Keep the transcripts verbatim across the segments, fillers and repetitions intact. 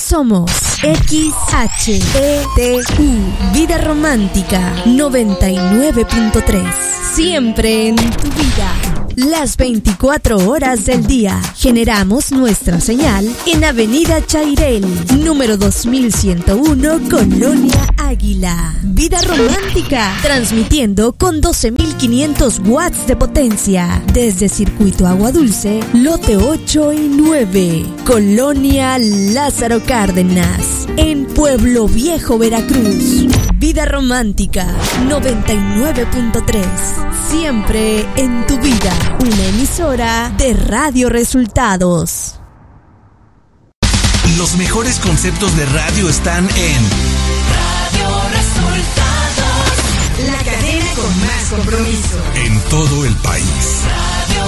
Somos X H E T U, Vida Romántica noventa y nueve punto tres. Siempre en tu vida. Las veinticuatro horas del día. Generamos nuestra señal en Avenida Chairel, número dos mil ciento uno, Colonia Águila. Vida Romántica, transmitiendo con doce mil quinientos watts de potencia. Desde Circuito Agua Dulce, lote ocho y nueve, Colonia Lázaro Cárdenas, en Pueblo Viejo, Veracruz. Vida Romántica noventa y nueve punto tres. Siempre en tu vida. Una emisora de Radio Resultados. Los mejores conceptos de radio están en Radio Resultados. La cadena con más compromiso. En todo el país. Radio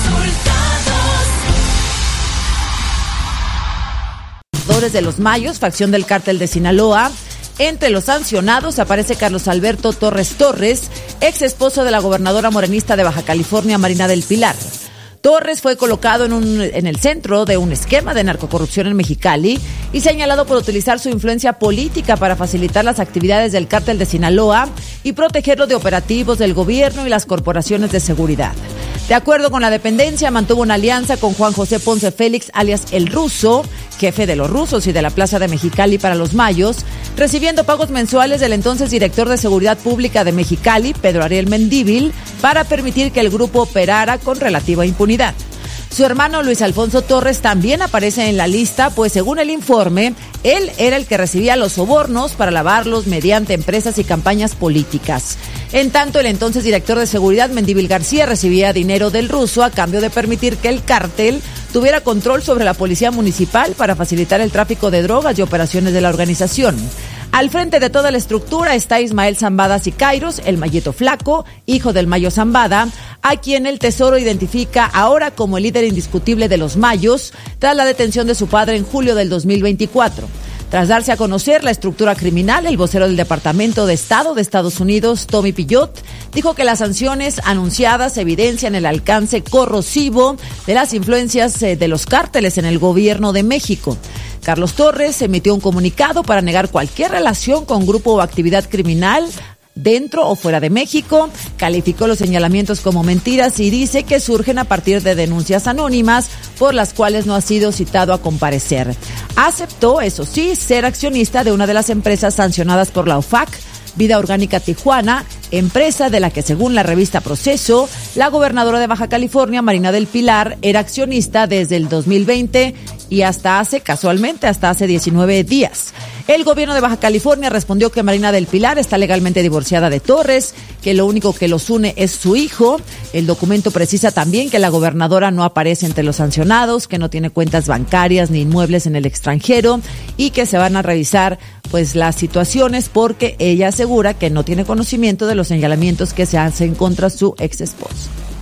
Resultados. De los Mayos, facción del Cártel de Sinaloa. Entre los sancionados aparece Carlos Alberto Torres Torres, ex esposo de la gobernadora morenista de Baja California, Marina del Pilar. Torres fue colocado en, un, en el centro de un esquema de narcocorrupción en Mexicali y señalado por utilizar su influencia política para facilitar las actividades del Cártel de Sinaloa y protegerlo de operativos del gobierno y las corporaciones de seguridad. De acuerdo con la dependencia, mantuvo una alianza con Juan José Ponce Félix, alias El Ruso, jefe de los rusos y de la Plaza de Mexicali para los Mayos, recibiendo pagos mensuales del entonces director de Seguridad Pública de Mexicali, Pedro Ariel Mendívil, para permitir que el grupo operara con relativa impunidad. Su hermano Luis Alfonso Torres también aparece en la lista, pues según el informe, él era el que recibía los sobornos para lavarlos mediante empresas y campañas políticas. En tanto, el entonces director de Seguridad, Mendívil García, recibía dinero del Ruso a cambio de permitir que el cártel tuviera control sobre la policía municipal para facilitar el tráfico de drogas y operaciones de la organización. Al frente de toda la estructura está Ismael Zambada Sicairos, el Mayito Flaco, hijo del Mayo Zambada, a quien el Tesoro identifica ahora como el líder indiscutible de los Mayos, tras la detención de su padre en julio del dos mil veinticuatro. Tras darse a conocer la estructura criminal, el vocero del Departamento de Estado de Estados Unidos, Tommy Pillot, dijo que las sanciones anunciadas evidencian el alcance corrosivo de las influencias de los cárteles en el gobierno de México. Carlos Torres emitió un comunicado para negar cualquier relación con grupo o actividad criminal dentro o fuera de México, calificó los señalamientos como mentiras y dice que surgen a partir de denuncias anónimas por las cuales no ha sido citado a comparecer. Aceptó, eso sí, ser accionista de una de las empresas sancionadas por la O F A C, Vida Orgánica Tijuana, empresa de la que, según la revista Proceso, la gobernadora de Baja California, Marina del Pilar, era accionista desde el dos mil veinte y hasta hace, casualmente, hasta hace diecinueve días. El gobierno de Baja California respondió que Marina del Pilar está legalmente divorciada de Torres, que lo único que los une es su hijo. El documento precisa también que la gobernadora no aparece entre los sancionados, que no tiene cuentas bancarias ni inmuebles en el extranjero y que se van a revisar pues las situaciones porque ella asegura que no tiene conocimiento de los señalamientos que se hacen contra su ex esposo.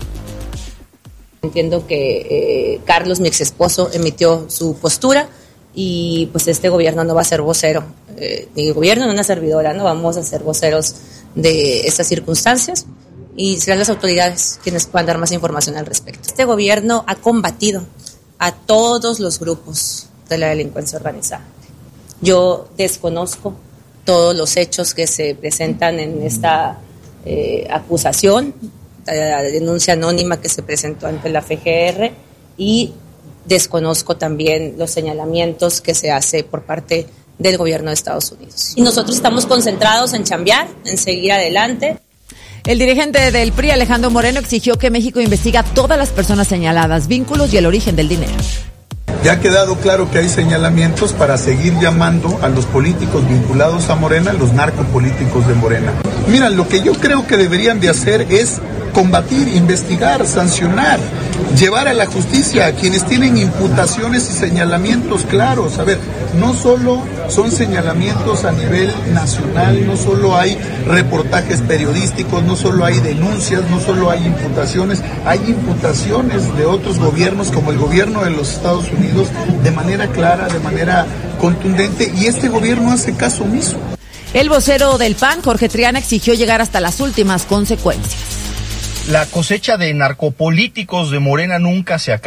Entiendo que eh, Carlos, mi ex esposo, emitió su postura y pues este gobierno no va a ser vocero, eh, ni el gobierno ni una servidora, no vamos a ser voceros de estas circunstancias y serán las autoridades quienes puedan dar más información al respecto. Este gobierno ha combatido a todos los grupos de la delincuencia organizada. Yo desconozco todos los hechos que se presentan en esta eh, acusación, la denuncia anónima que se presentó ante la F G R y desconozco también los señalamientos que se hace por parte del gobierno de Estados Unidos. Y nosotros estamos concentrados en chambear, en seguir adelante. El dirigente del P R I, Alejandro Moreno, exigió que México investigue a todas las personas señaladas, vínculos y el origen del dinero. Ya ha quedado claro que hay señalamientos para seguir llamando a los políticos vinculados a Morena, los narcopolíticos de Morena. Mira, lo que yo creo que deberían de hacer es combatir, investigar, sancionar, llevar a la justicia a quienes tienen imputaciones y señalamientos claros. A ver, no solo son señalamientos a nivel nacional, no solo hay reportajes periodísticos, no solo hay denuncias, no solo hay imputaciones, hay imputaciones de otros gobiernos como el gobierno de los Estados Unidos de manera clara, de manera contundente, y este gobierno hace caso omiso. El vocero del P A N, Jorge Triana, exigió llegar hasta las últimas consecuencias. La cosecha de narcopolíticos de Morena nunca se acaba.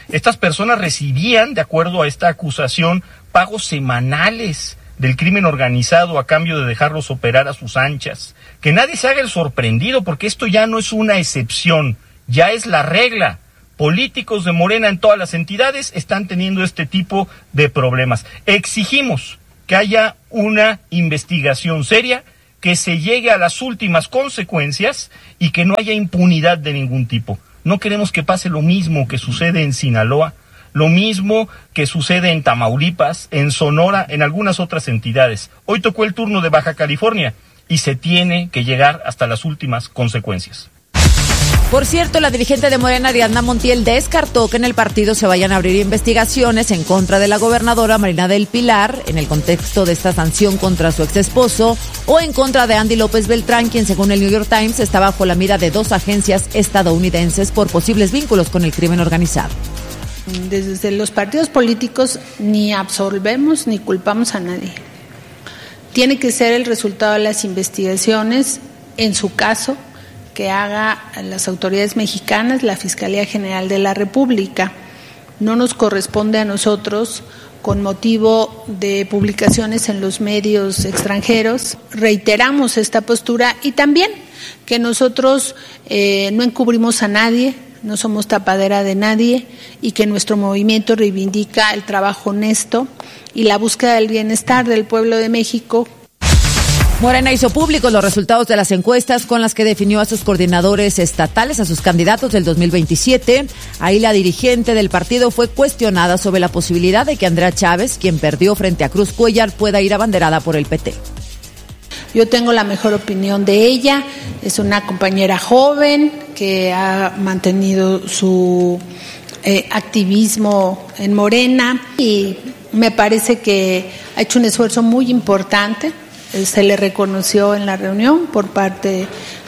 Estas personas recibían, de acuerdo a esta acusación, pagos semanales del crimen organizado a cambio de dejarlos operar a sus anchas. Que nadie se haga el sorprendido, porque esto ya no es una excepción, ya es la regla. Políticos de Morena en todas las entidades están teniendo este tipo de problemas. Exigimos que haya una investigación seria, que se llegue a las últimas consecuencias y que no haya impunidad de ningún tipo. No queremos que pase lo mismo que sucede en Sinaloa, lo mismo que sucede en Tamaulipas, en Sonora, en algunas otras entidades. Hoy tocó el turno de Baja California y se tiene que llegar hasta las últimas consecuencias. Por cierto, la dirigente de Morena, Ariadna Montiel, descartó que en el partido se vayan a abrir investigaciones en contra de la gobernadora Marina del Pilar en el contexto de esta sanción contra su exesposo o en contra de Andy López Beltrán, quien según el New York Times está bajo la mira de dos agencias estadounidenses por posibles vínculos con el crimen organizado. Desde los partidos políticos ni absolvemos ni culpamos a nadie. Tiene que ser el resultado de las investigaciones, en su caso, que haga las autoridades mexicanas, la Fiscalía General de la República. No nos corresponde a nosotros, con motivo de publicaciones en los medios extranjeros. Reiteramos esta postura y también que nosotros eh, no encubrimos a nadie, no somos tapadera de nadie y que nuestro movimiento reivindica el trabajo honesto y la búsqueda del bienestar del pueblo de México. Morena hizo públicos los resultados de las encuestas con las que definió a sus coordinadores estatales, a sus candidatos del dos mil veintisiete. Ahí la dirigente del partido fue cuestionada sobre la posibilidad de que Andrea Chávez, quien perdió frente a Cruz Cuéllar, pueda ir abanderada por el P T. Yo tengo la mejor opinión de ella, es una compañera joven que ha mantenido su eh, activismo en Morena y me parece que ha hecho un esfuerzo muy importante. Se le reconoció en la reunión por parte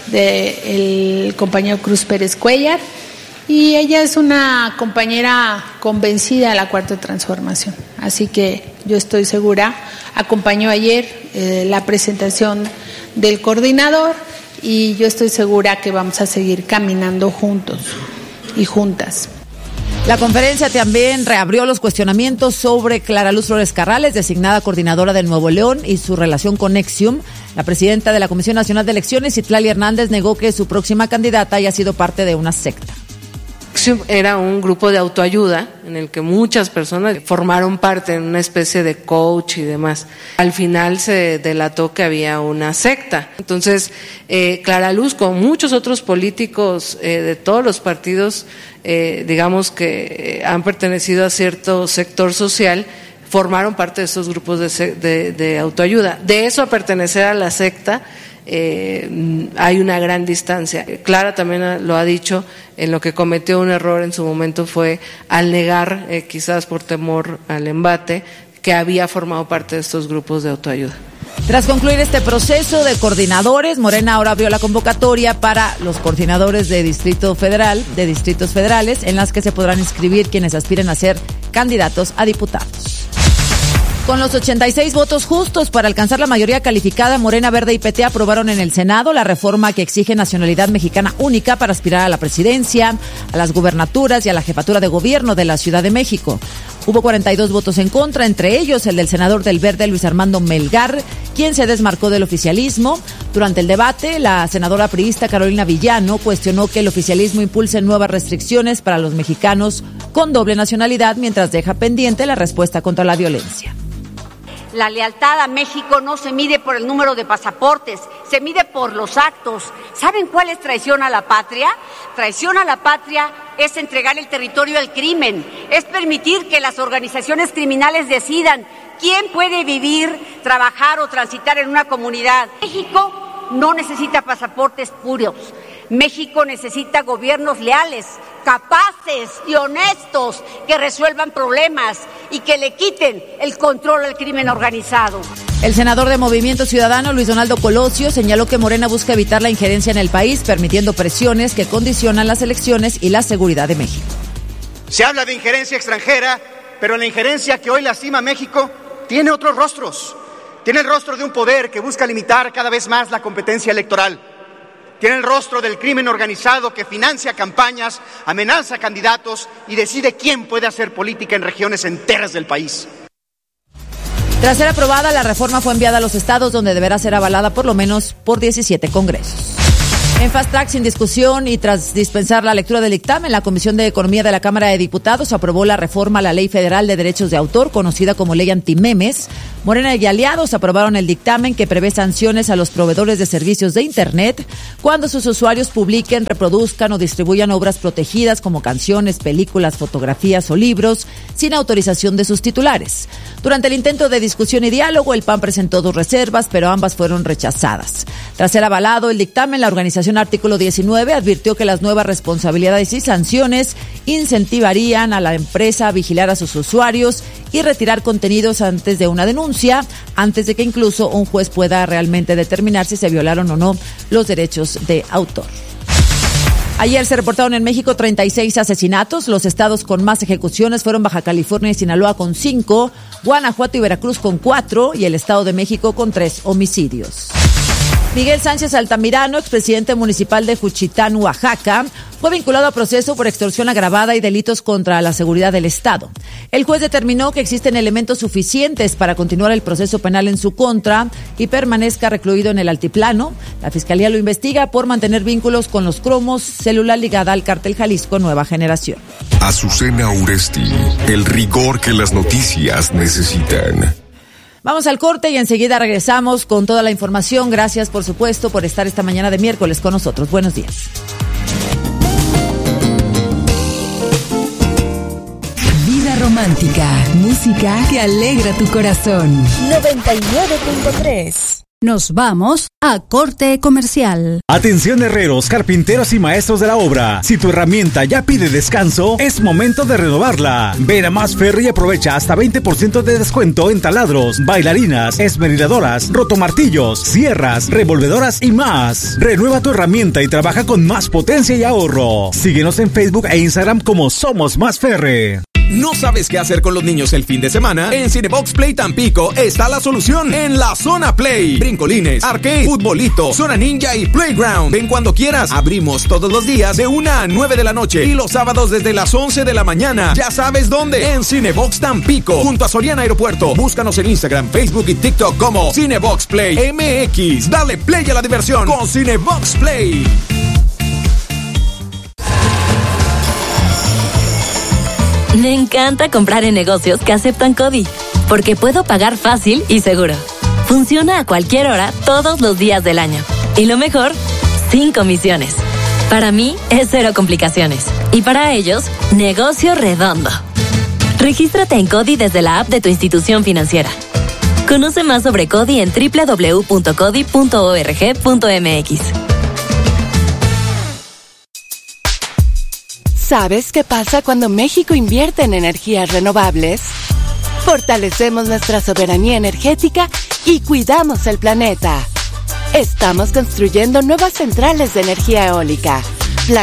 del compañero Cruz Pérez Cuéllar y ella es una compañera convencida de la Cuarta Transformación, así que yo estoy segura. Acompañó ayer eh, la presentación del coordinador y yo estoy segura que vamos a seguir caminando juntos y juntas. La conferencia también reabrió los cuestionamientos sobre Clara Luz Flores Carrales, designada coordinadora de Nuevo León, y su relación con Nexium. La presidenta de la Comisión Nacional de Elecciones, Citlali Hernández, negó que su próxima candidata haya sido parte de una secta. Era un grupo de autoayuda en el que muchas personas formaron parte en una especie de coach y demás. Al final se delató que había una secta. Entonces, eh, Clara Luz, con muchos otros políticos eh, de todos los partidos, eh, digamos que han pertenecido a cierto sector social, formaron parte de estos grupos de, de, de autoayuda. De eso a pertenecer a la secta, Eh, hay una gran distancia. Clara también lo ha dicho, en lo que cometió un error en su momento fue al negar, eh, quizás por temor al embate, que había formado parte de estos grupos de autoayuda. Tras concluir este proceso de coordinadores, Morena ahora abrió la convocatoria para los coordinadores de Distrito Federal, de distritos federales, en las que se podrán inscribir quienes aspiren a ser candidatos a diputados. Con los ochenta y seis votos justos para alcanzar la mayoría calificada, Morena, Verde y P T aprobaron en el Senado la reforma que exige nacionalidad mexicana única para aspirar a la presidencia, a las gubernaturas y a la jefatura de gobierno de la Ciudad de México. Hubo cuarenta y dos votos en contra, entre ellos el del senador del Verde, Luis Armando Melgar, quien se desmarcó del oficialismo. Durante el debate, la senadora priista Carolina Villano cuestionó que el oficialismo impulse nuevas restricciones para los mexicanos con doble nacionalidad, mientras deja pendiente la respuesta contra la violencia. La lealtad a México no se mide por el número de pasaportes, se mide por los actos. ¿Saben cuál es traición a la patria? Traición a la patria es entregar el territorio al crimen, es permitir que las organizaciones criminales decidan quién puede vivir, trabajar o transitar en una comunidad. México no necesita pasaportes puros. México necesita gobiernos leales, capaces y honestos que resuelvan problemas y que le quiten el control al crimen organizado. El senador de Movimiento Ciudadano, Luis Donaldo Colosio, señaló que Morena busca evitar la injerencia en el país, permitiendo presiones que condicionan las elecciones y la seguridad de México. Se habla de injerencia extranjera, pero la injerencia que hoy lastima a México tiene otros rostros. Tiene el rostro de un poder que busca limitar cada vez más la competencia electoral. Tiene el rostro del crimen organizado que financia campañas, amenaza a candidatos y decide quién puede hacer política en regiones enteras del país. Tras ser aprobada, la reforma fue enviada a los estados, donde deberá ser avalada por lo menos por diecisiete congresos. En Fast Track, sin discusión y tras dispensar la lectura del dictamen, la Comisión de Economía de la Cámara de Diputados aprobó la reforma a la Ley Federal de Derechos de Autor, conocida como Ley Antimemes. Morena y aliados aprobaron el dictamen que prevé sanciones a los proveedores de servicios de Internet cuando sus usuarios publiquen, reproduzcan o distribuyan obras protegidas como canciones, películas, fotografías o libros sin autorización de sus titulares. Durante el intento de discusión y diálogo, el P A N presentó dos reservas, pero ambas fueron rechazadas. Tras ser avalado el dictamen, la organización Artículo diecinueve advirtió que las nuevas responsabilidades y sanciones incentivarían a la empresa a vigilar a sus usuarios y retirar contenidos antes de una denuncia, antes de que incluso un juez pueda realmente determinar si se violaron o no los derechos de autor. Ayer se reportaron en México treinta y seis asesinatos. Los estados con más ejecuciones fueron Baja California y Sinaloa con cinco, Guanajuato y Veracruz con cuatro y el Estado de México con tres homicidios. Miguel Sánchez Altamirano, expresidente municipal de Juchitán, Oaxaca, fue vinculado a proceso por extorsión agravada y delitos contra la seguridad del Estado. El juez determinó que existen elementos suficientes para continuar el proceso penal en su contra y permanezca recluido en el altiplano. La Fiscalía lo investiga por mantener vínculos con los cromos, célula ligada al cártel Jalisco Nueva Generación. Azucena Uresti, el rigor que las noticias necesitan. Vamos al corte y enseguida regresamos con toda la información. Gracias, por supuesto, por estar esta mañana de miércoles con nosotros. Buenos días. Vida romántica, música que alegra tu corazón. noventa y nueve punto tres. Nos vamos a corte comercial. Atención herreros, carpinteros y maestros de la obra. Si tu herramienta ya pide descanso, es momento de renovarla. Ven a Más Ferre y aprovecha hasta veinte por ciento de descuento en taladros, bailarinas, esmeriladoras, rotomartillos, sierras, revolvedoras y más. Renueva tu herramienta y trabaja con más potencia y ahorro. Síguenos en Facebook e Instagram como Somos Más Ferre. ¿No sabes qué hacer con los niños el fin de semana? En Cinebox Play Tampico está la solución en la Zona Play. Brincolines, arcade, futbolito, zona ninja y playground. Ven cuando quieras. Abrimos todos los días de una a nueve de la noche y los sábados desde las once de la mañana. Ya sabes dónde. En Cinebox Tampico, junto a Soriana Aeropuerto. Búscanos en Instagram, Facebook y TikTok como Cinebox Play M X. Dale play a la diversión con Cinebox Play. Me encanta comprar en negocios que aceptan CODI, porque puedo pagar fácil y seguro. Funciona a cualquier hora, todos los días del año. Y lo mejor, sin comisiones. Para mí, es cero complicaciones. Y para ellos, negocio redondo. Regístrate en CODI desde la app de tu institución financiera. Conoce más sobre CODI en doble u doble u doble u punto codi punto org punto m x. ¿Sabes qué pasa cuando México invierte en energías renovables? Fortalecemos nuestra soberanía energética y cuidamos el planeta. Estamos construyendo nuevas centrales de energía eólica,